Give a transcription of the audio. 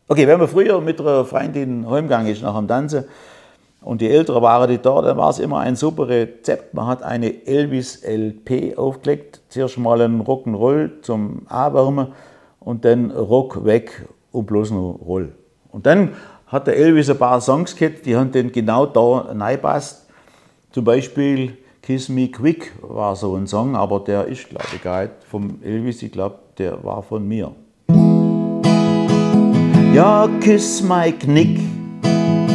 Okay, wenn man früher mit einer Freundin heimgegangen ist nach dem Tanzen und die Älteren waren nicht da, dann war es immer ein super Rezept. Man hat eine Elvis-LP aufgelegt, zuerst mal einen Rock'n'Roll zum Anwärmen und dann Rock weg und bloß noch Roll. Und dann hat der Elvis ein paar Songs gehabt, die haben dann genau da reingepasst. Zum Beispiel Kiss Me Quick war so ein Song, aber der ist, glaube ich, gar nicht vom Elvis, ich glaube, der war von mir. Ja, kiss my Knick,